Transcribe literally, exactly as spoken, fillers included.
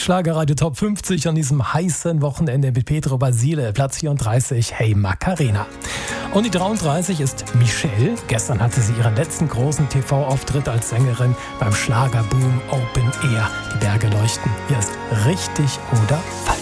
Schlagerradio Top fünfzig an diesem heißen Wochenende mit Pedro Basile, Platz vierunddreißig, Hey Macarena. Und die dreiunddreißig ist Michelle. Gestern hatte sie ihren letzten großen T V-Auftritt als Sängerin beim Schlagerboom Open Air. Die Berge leuchten. Hier ist Richtig oder Falsch.